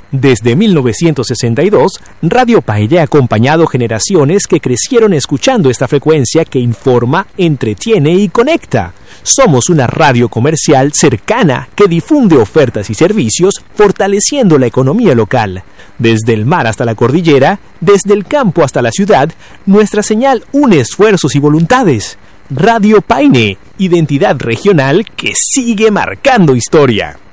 Desde 1962, Radio Paine ha acompañado generaciones que crecieron escuchando esta frecuencia que informa, entretiene y conecta. Somos una radio comercial cercana que difunde ofertas y servicios, fortaleciendo la economía local. Desde el mar hasta la cordillera, desde el campo hasta la ciudad, nuestra señal une esfuerzos y voluntades. Radio Paine, identidad regional que sigue marcando historia.